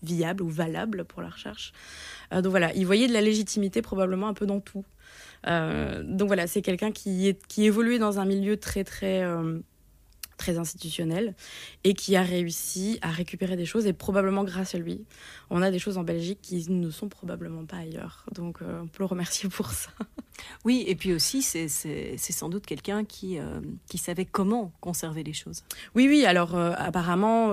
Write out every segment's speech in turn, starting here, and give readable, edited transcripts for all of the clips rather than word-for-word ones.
viable ou valable pour la recherche. Donc voilà, il voyait de la légitimité probablement un peu dans tout. Donc voilà, c'est quelqu'un qui évoluait dans un milieu très institutionnel et qui a réussi à récupérer des choses, et probablement grâce à lui, on a des choses en Belgique qui ne sont probablement pas ailleurs. Donc on peut le remercier pour ça. Oui, et puis aussi, c'est sans doute quelqu'un qui savait comment conserver les choses. Oui, alors apparemment,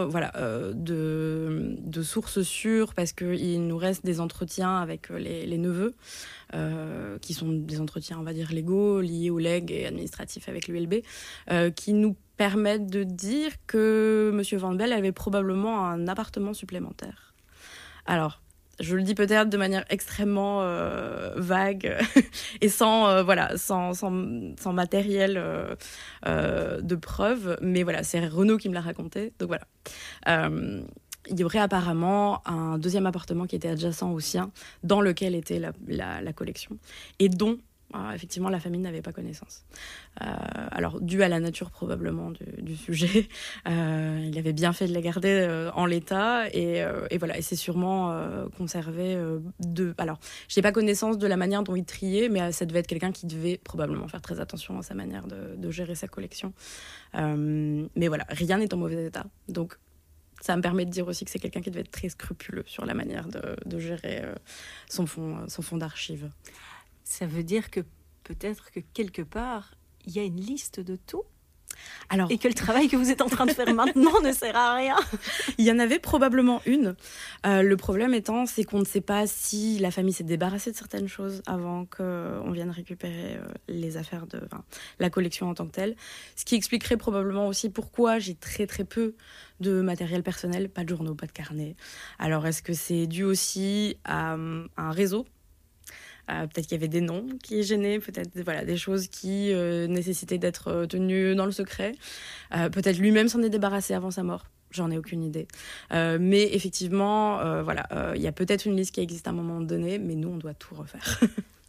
de sources sûres, parce qu'il nous reste des entretiens avec les neveux, qui sont des entretiens, on va dire, légaux, liés aux legs et administratifs avec l'ULB, qui nous permettent de dire que M. Van Belle avait probablement un appartement supplémentaire. Alors, je le dis peut-être de manière extrêmement vague et sans matériel de preuve, mais voilà, c'est Renaud qui me l'a raconté, donc voilà. Il y aurait apparemment un deuxième appartement qui était adjacent au sien, dans lequel était la collection, et dont effectivement la famille n'avait pas connaissance. Alors, dû à la nature probablement du sujet, il avait bien fait de la garder en l'état, et voilà, et c'est sûrement conservé alors, je n'ai pas connaissance de la manière dont il triait, mais ça devait être quelqu'un qui devait probablement faire très attention à sa manière de gérer sa collection. Mais voilà, rien n'est en mauvais état, donc ça me permet de dire aussi que c'est quelqu'un qui devait être très scrupuleux sur la manière de gérer son fonds d'archives. Ça veut dire que peut-être que quelque part, il y a une liste de tout, alors, et que le travail que vous êtes en train de faire maintenant ne sert à rien. Il y en avait probablement une. Le problème étant, c'est qu'on ne sait pas si la famille s'est débarrassée de certaines choses avant qu'on vienne récupérer les affaires la collection en tant que telle. Ce qui expliquerait probablement aussi pourquoi j'ai très très peu de matériel personnel, pas de journaux, pas de carnets. Alors, est-ce que c'est dû aussi à un réseau ? Peut-être qu'il y avait des noms qui gênaient, peut-être des choses qui nécessitaient d'être tenues dans le secret. Peut-être lui-même s'en est débarrassé avant sa mort. J'en ai aucune idée. Mais effectivement, il y a peut-être une liste qui existe à un moment donné, mais nous, on doit tout refaire.